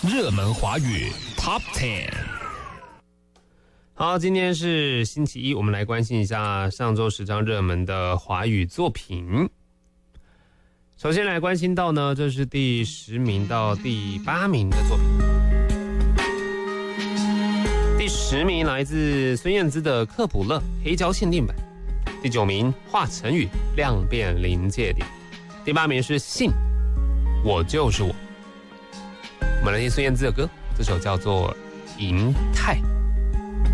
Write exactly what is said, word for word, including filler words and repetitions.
热门华语 Top Ten。 好，今天是星期一，我们来关心一下上周十张热门的华语作品。首先来关心到呢，这是第十名到第八名的作品。第十名来自孙燕姿的《克卜勒黑胶限定版》，第九名华晨宇《量变临界点》，第八名是信我就是我。我们来听孙燕姿的歌，这首叫做《银泰》。